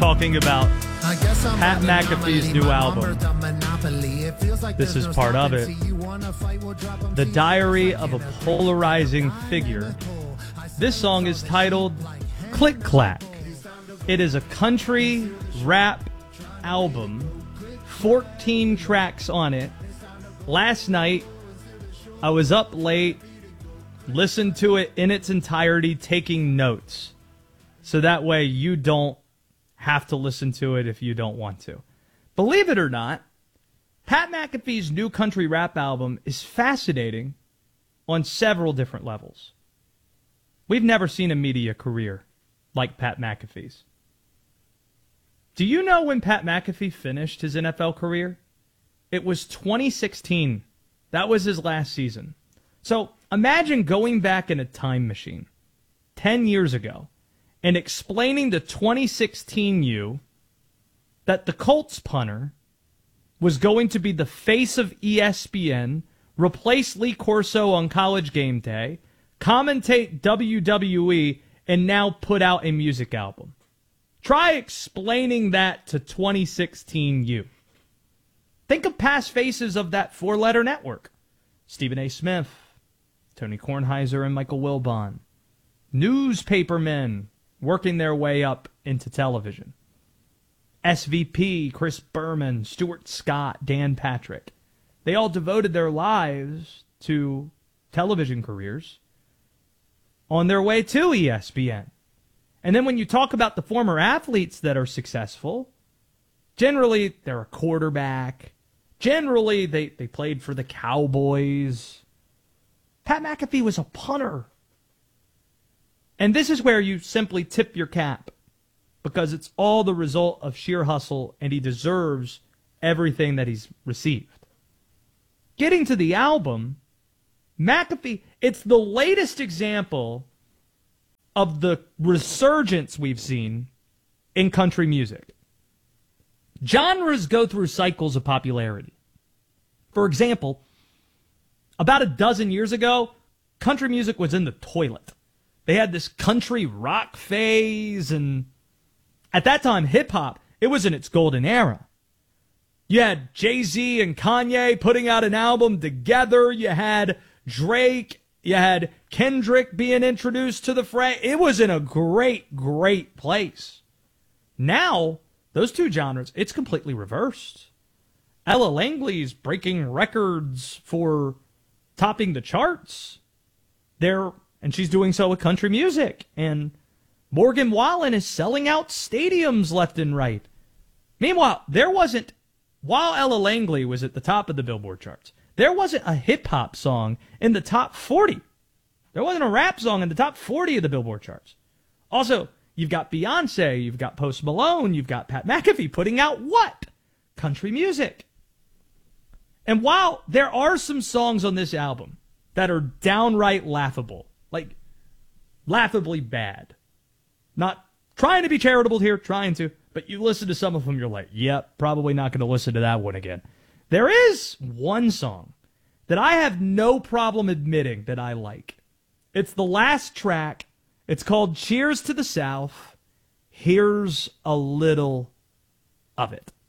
talking about Pat McAfee's new album. This is part of it. The Diary of a Polarizing Figure. This song is titled Click Clack. It is a country rap album, 14 tracks on it. Last night, I was up late, listened to it in its entirety, taking notes. So that way you don't have to listen to it if you don't want to. Believe it or not, Pat McAfee's new country rap album is fascinating on several different levels. We've never seen a media career like Pat McAfee's. Do you know when Pat McAfee finished his NFL career? It was 2016. That was his last season. So imagine going back in a time machine 10 years ago and explaining to 2016 you that the Colts punter was going to be the face of ESPN, replace Lee Corso on College Game Day, commentate WWE, and now put out a music album. Try explaining that to 2016 you. Think of past faces of that four-letter network. Stephen A. Smith, Tony Kornheiser, and Michael Wilbon. Newspapermen working their way up into television. SVP, Chris Berman, Stuart Scott, Dan Patrick. They all devoted their lives to television careers on their way to ESPN. And then when you talk about the former athletes that are successful, generally they're a quarterback. Generally they played for the Cowboys. Pat McAfee was a punter. And this is where you simply tip your cap, because it's all the result of sheer hustle, and he deserves everything that he's received. Getting to the album, McAfee, it's the latest example of the resurgence we've seen in country music. Genres go through cycles of popularity. For example, about a dozen years ago, country music was in the toilet. They had this country rock phase, and at that time, hip-hop, it was in its golden era. You had Jay-Z and Kanye putting out an album together. You had Drake. You had Kendrick being introduced to the fray. It was in a great, great place. Now, those two genres, it's completely reversed. Ella Langley's breaking records for topping the charts. And she's doing so with country music. And Morgan Wallen is selling out stadiums left and right. Meanwhile, while Ella Langley was at the top of the Billboard charts, there wasn't a hip-hop song in the top 40. There wasn't a rap song in the top 40 of the Billboard charts. Also, you've got Beyonce, you've got Post Malone, you've got Pat McAfee putting out what? Country music. And while there are some songs on this album that are downright laughable, like laughably bad, not trying to be charitable here, but you listen to some of them, you're like, yep, probably not going to listen to that one again. There is one song that I have no problem admitting that I like. It's the last track. It's called Cheers to the South. Here's a little of it.